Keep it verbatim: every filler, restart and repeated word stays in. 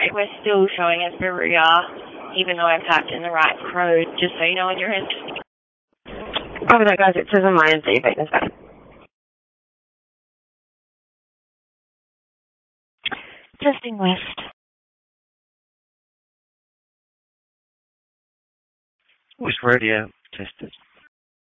We're still showing us where we are, even though I've typed in the right code, just so you know on your end. Over that, guys, it says on my end that you've eaten this. Testing West. West Radio, tested.